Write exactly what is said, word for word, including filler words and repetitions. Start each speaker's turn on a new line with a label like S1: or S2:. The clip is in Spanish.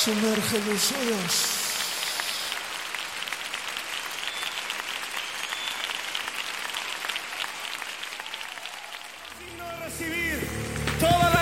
S1: Sumerge los oídos. Digno de recibir toda la